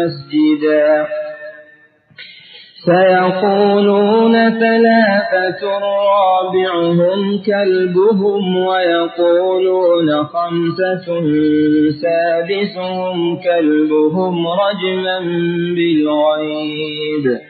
مسجدا سيقولون ثلاثة رابعهم كلبهم ويقولون خمسة سادسهم كلبهم رجما بالغيب